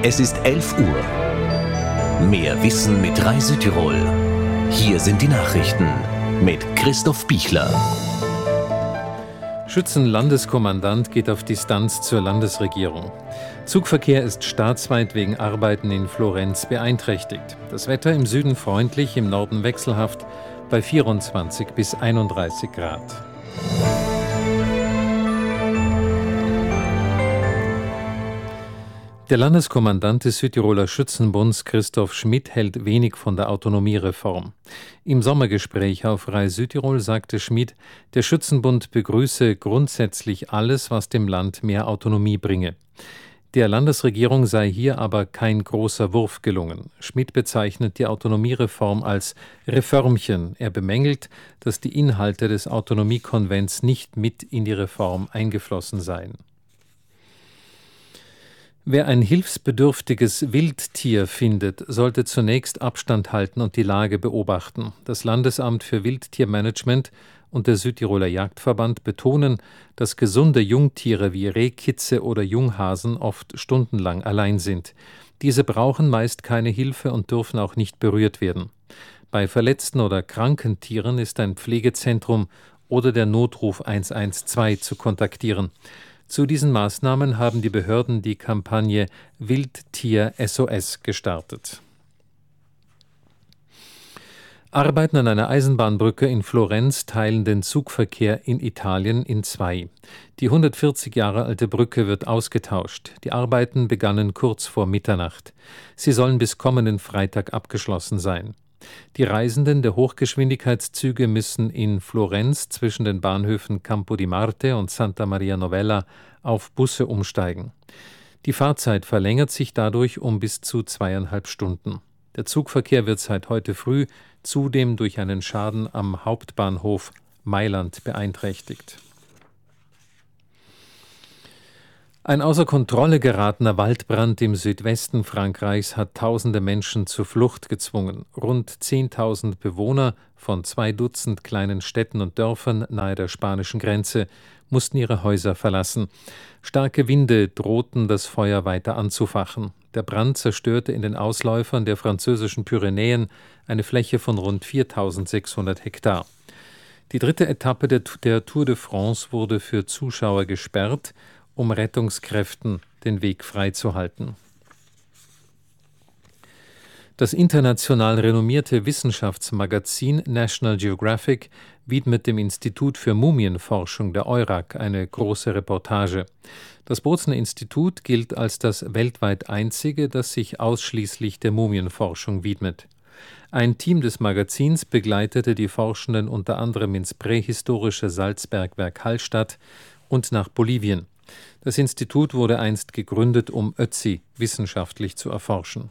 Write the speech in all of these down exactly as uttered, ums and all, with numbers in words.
Es ist elf Uhr. Mehr Wissen mit Rai Südtirol. Hier sind die Nachrichten mit Christoph Bichler. Schützenlandeskommandant geht auf Distanz zur Landesregierung. Zugverkehr ist staatsweit wegen Arbeiten in Florenz beeinträchtigt. Das Wetter im Süden freundlich, im Norden wechselhaft bei vierundzwanzig bis einunddreißig Grad. Der Landeskommandant des Südtiroler Schützenbunds Christoph Schmidt hält wenig von der Autonomiereform. Im Sommergespräch auf Rai Südtirol sagte Schmidt, der Schützenbund begrüße grundsätzlich alles, was dem Land mehr Autonomie bringe. Der Landesregierung sei hier aber kein großer Wurf gelungen. Schmidt bezeichnet die Autonomiereform als Reformchen. Er bemängelt, dass die Inhalte des Autonomiekonvents nicht mit in die Reform eingeflossen seien. Wer ein hilfsbedürftiges Wildtier findet, sollte zunächst Abstand halten und die Lage beobachten. Das Landesamt für Wildtiermanagement und der Südtiroler Jagdverband betonen, dass gesunde Jungtiere wie Rehkitze oder Junghasen oft stundenlang allein sind. Diese brauchen meist keine Hilfe und dürfen auch nicht berührt werden. Bei verletzten oder kranken Tieren ist ein Pflegezentrum oder der Notruf eins eins zwei zu kontaktieren. Zu diesen Maßnahmen haben die Behörden die Kampagne Wildtier S O S gestartet. Arbeiten an einer Eisenbahnbrücke in Florenz teilen den Zugverkehr in Italien in zwei. Die hundertvierzig Jahre alte Brücke wird ausgetauscht. Die Arbeiten begannen kurz vor Mitternacht. Sie sollen bis kommenden Freitag abgeschlossen sein. Die Reisenden der Hochgeschwindigkeitszüge müssen in Florenz zwischen den Bahnhöfen Campo di Marte und Santa Maria Novella auf Busse umsteigen. Die Fahrzeit verlängert sich dadurch um bis zu zweieinhalb Stunden. Der Zugverkehr wird seit heute früh zudem durch einen Schaden am Hauptbahnhof Mailand beeinträchtigt. Ein außer Kontrolle geratener Waldbrand im Südwesten Frankreichs hat tausende Menschen zur Flucht gezwungen. Rund zehntausend Bewohner von zwei Dutzend kleinen Städten und Dörfern nahe der spanischen Grenze mussten ihre Häuser verlassen. Starke Winde drohten, das Feuer weiter anzufachen. Der Brand zerstörte in den Ausläufern der französischen Pyrenäen eine Fläche von rund viertausendsechshundert Hektar. Die dritte Etappe der, der Tour de France wurde für Zuschauer gesperrt, um Rettungskräften den Weg freizuhalten. Das international renommierte Wissenschaftsmagazin National Geographic widmet dem Institut für Mumienforschung der EURAC eine große Reportage. Das Bozener Institut gilt als das weltweit einzige, das sich ausschließlich der Mumienforschung widmet. Ein Team des Magazins begleitete die Forschenden unter anderem ins prähistorische Salzbergwerk Hallstatt und nach Bolivien. Das Institut wurde einst gegründet, um Ötzi wissenschaftlich zu erforschen.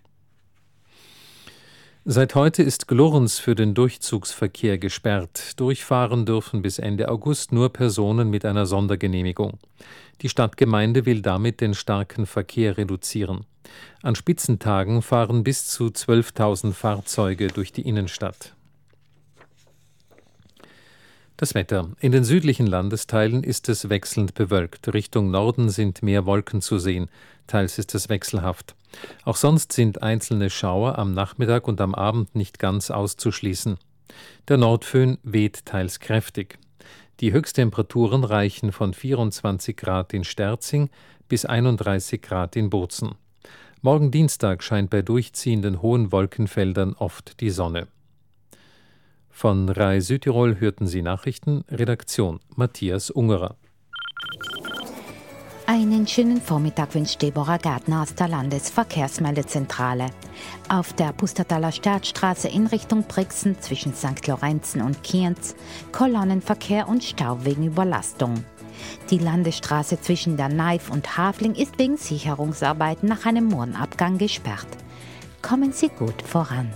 Seit heute ist Glurns für den Durchzugsverkehr gesperrt. Durchfahren dürfen bis Ende August nur Personen mit einer Sondergenehmigung. Die Stadtgemeinde will damit den starken Verkehr reduzieren. An Spitzentagen fahren bis zu zwölftausend Fahrzeuge durch die Innenstadt. Das Wetter. In den südlichen Landesteilen ist es wechselnd bewölkt. Richtung Norden sind mehr Wolken zu sehen. Teils ist es wechselhaft. Auch sonst sind einzelne Schauer am Nachmittag und am Abend nicht ganz auszuschließen. Der Nordföhn weht teils kräftig. Die Höchsttemperaturen reichen von vierundzwanzig Grad in Sterzing bis einunddreißig Grad in Bozen. Morgen Dienstag scheint bei durchziehenden hohen Wolkenfeldern oft die Sonne. Von Rai Südtirol hörten Sie Nachrichten, Redaktion Matthias Ungerer. Einen schönen Vormittag wünscht Deborah Gärtner aus der Landesverkehrsmeldezentrale. Auf der Pustertaler Stadtstraße in Richtung Brixen zwischen Sankt Lorenzen und Kienz Kolonnenverkehr und Stau wegen Überlastung. Die Landesstraße zwischen der Neif und Havling ist wegen Sicherungsarbeiten nach einem Murenabgang gesperrt. Kommen Sie gut voran.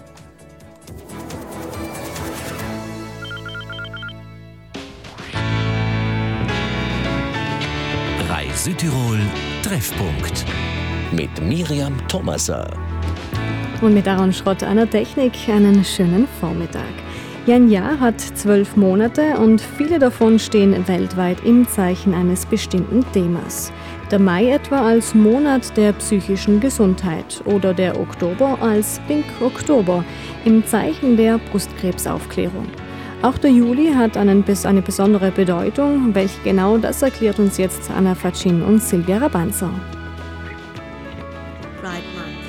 Rai Südtirol Treffpunkt mit Miriam Thomaser. Und mit Aaron Schrott an der Technik einen schönen Vormittag. Ja, ein Jahr hat zwölf Monate und viele davon stehen weltweit im Zeichen eines bestimmten Themas. Der Mai etwa als Monat der psychischen Gesundheit oder der Oktober als Pink Oktober im Zeichen der Brustkrebsaufklärung. Auch der Juli hat einen, eine besondere Bedeutung. Welche genau, das erklärt uns jetzt Anna Facin und Silvia Rabanzer. Pride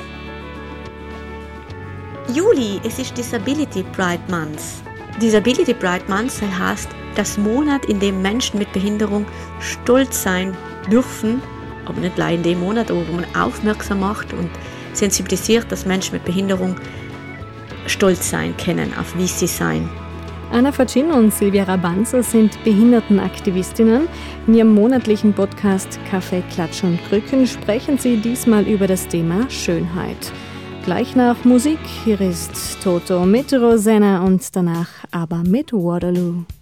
Month. Juli, es ist Disability Pride Month. Disability Pride Month heißt das Monat, in dem Menschen mit Behinderung stolz sein dürfen, aber nicht allein in dem Monat, aber wo man aufmerksam macht und sensibilisiert, dass Menschen mit Behinderung stolz sein können, auf wie sie sein. Anna Facin und Silvia Rabanzer sind Behindertenaktivistinnen. In ihrem monatlichen Podcast Kaffee, Klatsch und Krücken sprechen sie diesmal über das Thema Schönheit. Gleich nach Musik, hier ist Toto mit Rosanna und danach aber mit Waterloo.